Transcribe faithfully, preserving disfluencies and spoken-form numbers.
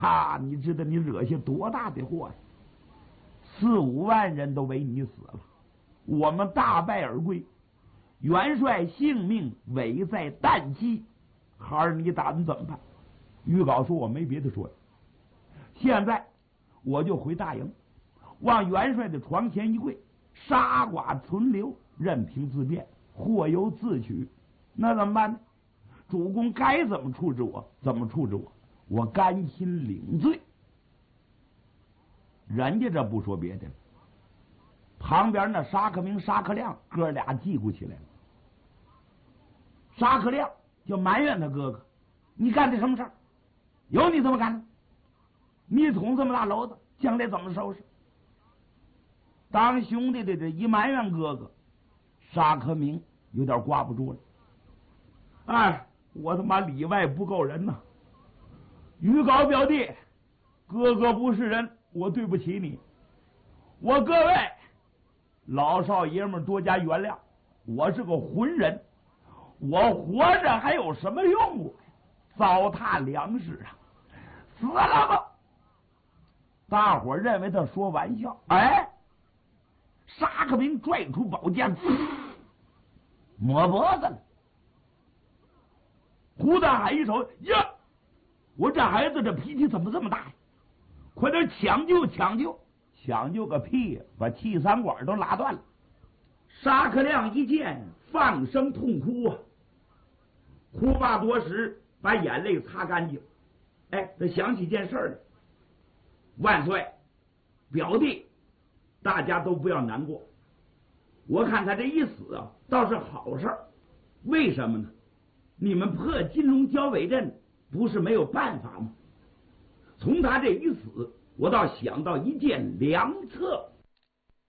啊，你知道你惹下多大的祸呀？四五万人都为你死了，我们大败而归，元帅性命危在旦夕，孩儿你打算怎么办？于皋说：“我没别的说的，现在我就回大营，往元帅的床前一跪，杀剐存留，任凭自便，祸由自取。那怎么办呢？主公该怎么处置我，怎么处置我，我甘心领罪。”人家这不说别的，旁边那沙克明、沙克亮哥俩记顾起来了。沙克亮就埋怨他哥哥：“你干的什么事儿？有你这么干的？你捅这么大篓子，将来怎么收拾？”当兄弟的这一埋怨哥哥，沙克明有点挂不住了。哎，我他妈里外不够人呐！于皋表弟，哥哥不是人，我对不起你。我各位老少爷们多加原谅，我是个浑人，我活着还有什么用啊？糟蹋粮食啊！死了吧！大伙认为他说玩笑。哎，沙克明拽出宝剑，抹脖子了。胡大海一瞅，呀，我这孩子这脾气怎么这么大呀？快点抢救抢救！抢救个屁呀！把气三管都拉断了。沙克亮一见，放声痛哭啊，哭罢多时，把眼泪擦干净。哎，他想起件事来。万岁，表弟，大家都不要难过。我看他这一死啊，倒是好事儿。为什么呢？你们破金龙交尾阵不是没有办法吗？从他这一死，我倒想到一件良策。